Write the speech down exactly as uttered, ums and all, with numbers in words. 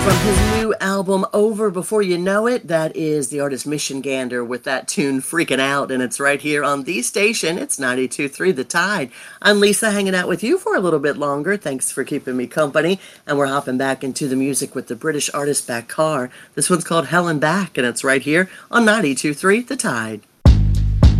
from his new album Over Before You Know It. That is the artist Mission Gander with that tune Freaking Out, and it's right here on the station. It's ninety-two point three The Tide. I'm Lisa, hanging out with you for a little bit longer. Thanks for keeping me company, and we're hopping back into the music with the British artist Bakar. This one's called Hell and Back, and it's right here on ninety-two point three The Tide.